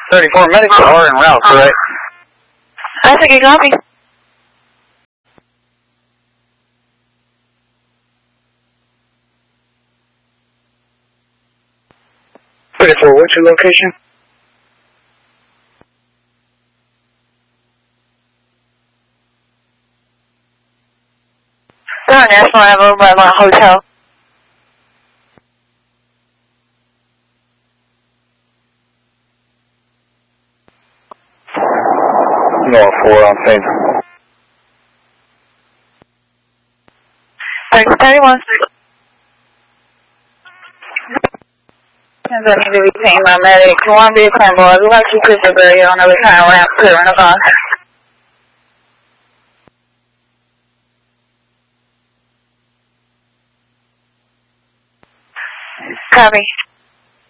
34 medics are en route, correct? I think you copy. 34, what's your location? They're on National Avenue by my hotel. North 4 on scene. 31. I need to retain my medic. One big cornball. We like you Christmas area on the kind of ramp clearing the car. Copy.